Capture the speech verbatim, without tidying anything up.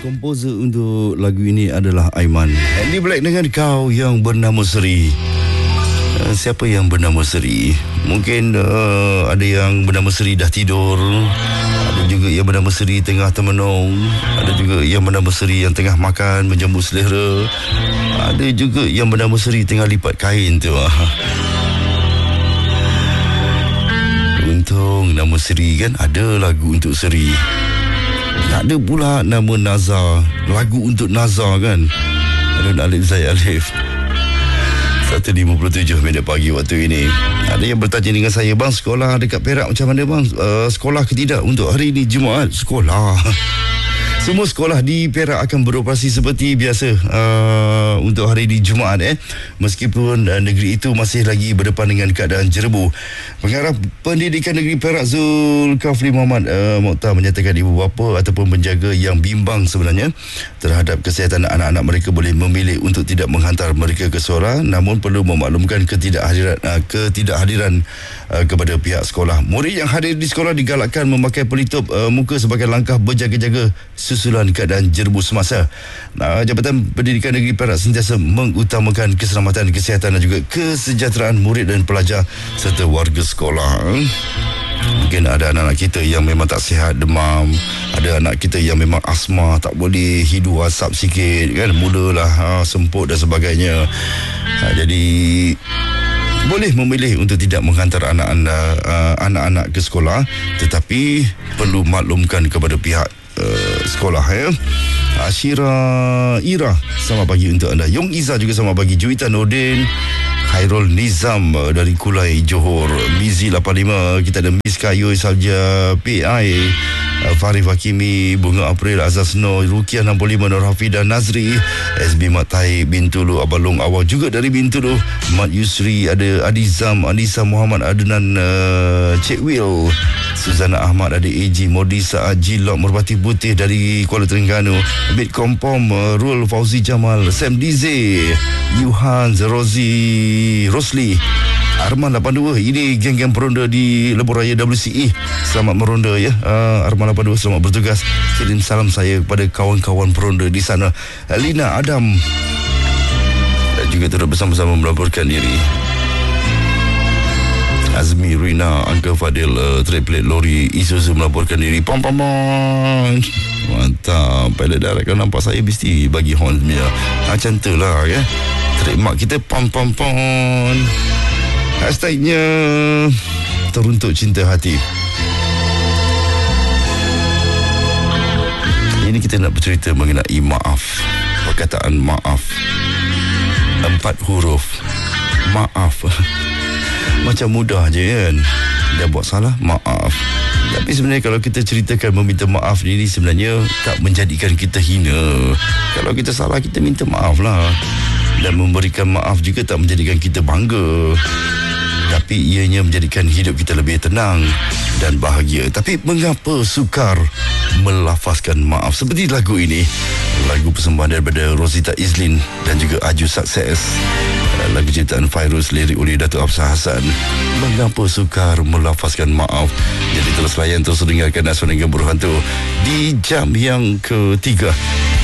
Komposer untuk lagu ini adalah Aiman. Andy Black dengan Kau Yang Bernama Seri. Uh, siapa yang bernama Seri? Mungkin uh, ada yang bernama Seri dah tidur. Ada juga yang bernama Seri tengah termenung. Ada juga yang bernama Seri yang tengah makan menjamu selera. Ada juga yang bernama Seri tengah lipat kain tu. Untung nama Seri kan, ada lagu untuk Seri. Tak ada pula nama Nazar, lagu untuk Nazar kan. Alun Alif Zai Alif. satu lima puluh tujuh minit pagi waktu ini. Ada yang bertanya dengan saya, bang, sekolah dekat Perak macam mana bang? Uh, sekolah ke tidak untuk hari ini Jumaat? Sekolah. Semua sekolah di Perak akan beroperasi seperti biasa uh, untuk hari ini Jumaat eh. Meskipun uh, negeri itu masih lagi berdepan dengan keadaan jerebu. Pengarah Pendidikan Negeri Perak Zulkafli Muhammad uh, Mokhtar menyatakan ibu bapa ataupun penjaga yang bimbang sebenarnya terhadap kesihatan anak-anak mereka boleh memilih untuk tidak menghantar mereka ke sekolah, namun perlu memaklumkan ketidakhadiran uh, ketidakhadiran uh, kepada pihak sekolah. Murid yang hadir di sekolah digalakkan memakai pelitup uh, muka sebagai langkah berjaga-jaga susulan keadaan jerebu semasa. Nah, Jabatan Pendidikan Negeri Perak sentiasa mengutamakan keselamatan, kesihatan dan juga kesejahteraan murid dan pelajar serta warga sekolah. Mungkin ada anak-anak kita yang memang tak sihat, demam. Ada anak kita yang memang asma, tak boleh hidu asap sikit kan, mulalah ha, semput dan sebagainya. Ha, jadi boleh memilih untuk tidak menghantar anak-anak uh, anak-anak ke sekolah, tetapi perlu maklumkan kepada pihak Uh, sekolah ya. Ashira Ira, selamat pagi untuk anda. Yong Iza juga selamat pagi. Juwita Nordin, Khairul Nizam uh, dari Kulai Johor. Mizi lapan lima, kita ada Miss Kayu Salja P I, uh, Farif Hakimi, Bunga April, Azaz No, Rukiah enam puluh lima, Nur Hafidah Nazri, S B Mat Tahir Bintulu, Abalong Awal juga dari Bintulu, Mat Yusri, ada Adizam, Anissa Muhammad Adnan, uh, Cik Will, Suzana Ahmad, ada A G Modisa Ajilok, Merpati Putih dari Kuala Terengganu, Bit Kompom, uh, Rul Fauzi Jamal, Sam Dize, Yuhan, Rozi Rosli, Arman lapan dua. Ini geng-geng peronda di Lebuh Raya W C E. Selamat meronda ya. uh, Arman lapan dua selamat bertugas. Kirim salam saya kepada kawan-kawan peronda di sana. Lina Adam dan juga turut bersama-sama melaporkan diri. Azmi Rina, Uncle Fadil, uh, Triplet Lori Isuzu melaporkan diri. Pam pam pam. Mantap. Pilot darat kalau nampak saya mesti bagi horn punya. Macam tu lah ya. Trademark kita pam pam pam. Hashtagnya teruntuk cinta hati. Ini kita nak bercerita mengenai maaf. Perkataan maaf. Empat huruf. Maaf. Macam mudah je kan. Dia buat salah, maaf. Tapi sebenarnya kalau kita ceritakan meminta maaf ini sebenarnya tak menjadikan kita hina. Kalau kita salah, kita minta maaf lah. Dan memberikan maaf juga tak menjadikan kita bangga, tapi ianya menjadikan hidup kita lebih tenang dan bahagia. Tapi mengapa sukar melafazkan maaf? Seperti lagu ini, lagu persembahan daripada Rosita Izlin dan juga Aju Sukses. Lagu ciptaan Fairuz, lirik oleh Datuk Hafsah Hassan. Mengapa sukar melafazkan maaf? Jadi terus layan, terus dengarkan Aswan Hingga Berhantu di jam yang ketiga.